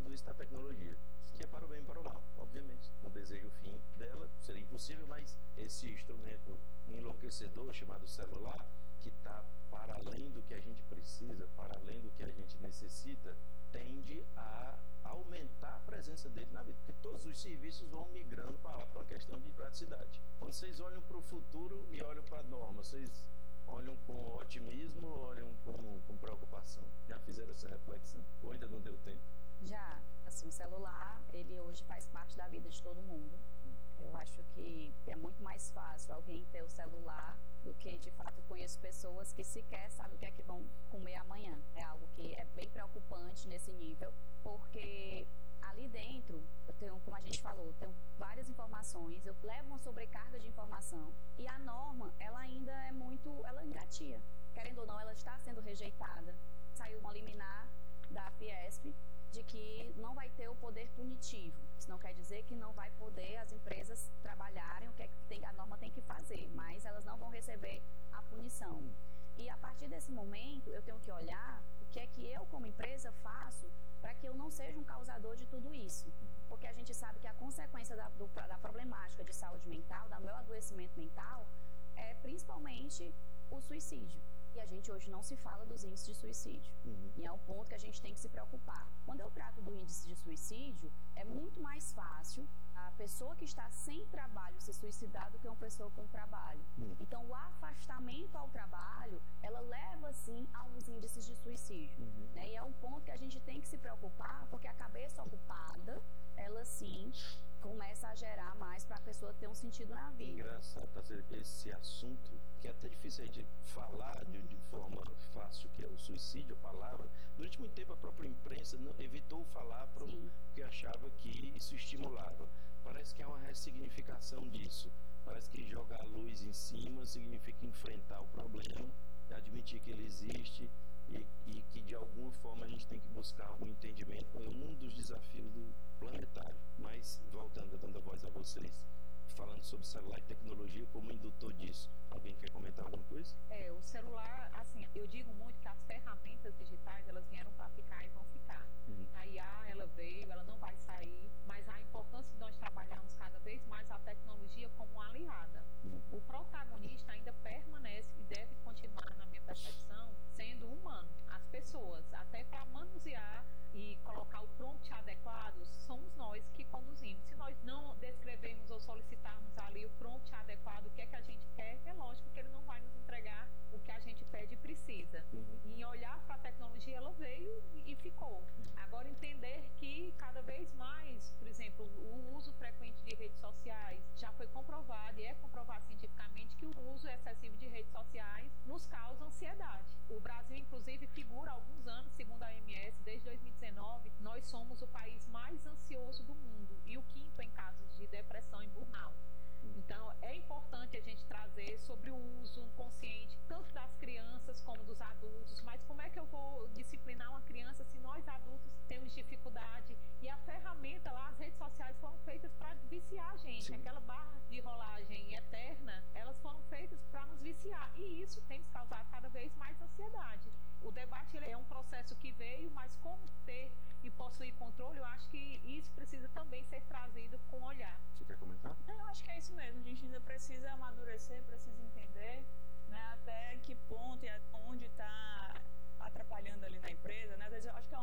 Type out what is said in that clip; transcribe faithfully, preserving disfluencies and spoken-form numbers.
tudo isso da tecnologia, que é para o bem e para o mal, obviamente. Não desejo o fim dela, seria impossível, mas esse instrumento enlouquecedor chamado celular, que está para além do que a gente precisa, para além do que a gente necessita, tende a aumentar a presença dele na vida, porque todos os serviços vão migrando para lá, para uma questão de praticidade. Quando vocês olham para o futuro e olham para a norma, vocês olham com otimismo ou olham com, com preocupação? Já fizeram essa reflexão? Ou ainda não deu tempo? Já. Assim, o celular, ele hoje faz parte da vida de todo mundo. Eu acho que é muito mais fácil alguém ter o celular do que, de fato, eu conheço pessoas que sequer sabem o que é que vão comer amanhã. É algo que é bem preocupante nesse nível, porque ali dentro, eu tenho, como a gente falou, eu tenho várias informações, eu levo uma sobrecarga de informação e a norma, ela ainda é muito, ela engatia. Querendo ou não, ela está sendo rejeitada. Saiu uma liminar da Fiesp de que não vai ter o poder punitivo. Isso não quer dizer que não vai poder as empresas trabalharem o que, é que tem, a norma tem que fazer, mas elas não vão receber a punição. E a partir desse momento, eu tenho que olhar o que é que eu, como empresa, faço para que eu não seja um causador de tudo isso. Porque a gente sabe que a consequência da, do, da problemática de saúde mental, do meu adoecimento mental, é principalmente o suicídio. E a gente hoje não se fala dos índices de suicídio. Uhum. E é um ponto que a gente tem que se preocupar. Quando eu trato do índice de suicídio, é muito mais fácil a pessoa que está sem trabalho se suicidar do que uma pessoa com trabalho. Uhum. Então, o afastamento ao trabalho, ela leva, sim, aos índices de suicídio. Uhum. Né? E é um ponto que a gente tem que se preocupar, porque a cabeça ocupada, ela, sim, começa a gerar mais para a pessoa ter um sentido na vida. Engraçado, tá? Esse assunto, que é até difícil a gente falar de, de forma fácil, que é o suicídio, a palavra. Durante muito tempo a própria imprensa não, evitou falar pro, porque achava que isso estimulava. Parece que há uma ressignificação disso. Parece que jogar a luz em cima significa enfrentar o problema, admitir que ele existe e, e que de alguma forma a gente tem que buscar algum entendimento. É um dos desafios do planetário. Mas, voltando, dando a voz a vocês, falando sobre celular e tecnologia como indutor disso. Alguém quer comentar alguma coisa? É, o celular, assim, eu digo muito que as ferramentas digitais, elas vieram para ficar e vão ficar. Uhum. A I A, ela veio, ela não vai sair, mas a importância de nós trabalharmos cada vez mais a tecnologia como uma aliada. Uhum. O protagonista ainda permanece e deve continuar, na minha percepção, sendo humano. As pessoas, até para manusear e colocar o prompt adequado, somos nós que conduzimos. Se nós não descrevermos ou solicitarmos ali o prompt adequado, o que é que a gente quer, é lógico que ele não vai nos entregar o que a gente pede e precisa. Uhum. E em olhar para a tecnologia, ela veio e ficou. Agora, entender que cada vez mais, por exemplo, o uso frequente de redes sociais já foi comprovado e é comprovado cientificamente que o uso excessivo de redes sociais nos causa ansiedade. O Brasil, inclusive, figura há alguns anos, segundo a O M S, desde dois mil e dezenove, nós somos o país mais ansioso do mundo e o quinto em casos de depressão e burnout. Então, é importante a gente trazer sobre o uso consciente, tanto das crianças como dos adultos, mas como é que eu vou disciplinar uma criança se nós adultos temos dificuldade? E a ferramenta lá, as redes sociais foram feitas para viciar a gente. Sim. Aquela barra de rolagem eterna, elas foram feitas para nos viciar. E isso tem nos causado cada vez mais ansiedade. O debate ele é um processo que veio, mas como ter e possuir controle, eu acho que isso precisa também ser trazido com olhar. Você quer comentar? Eu acho que é isso mesmo. A gente ainda precisa amadurecer, precisa entender, né, até que ponto e onde está atrapalhando ali na empresa, né? Às vezes eu acho que é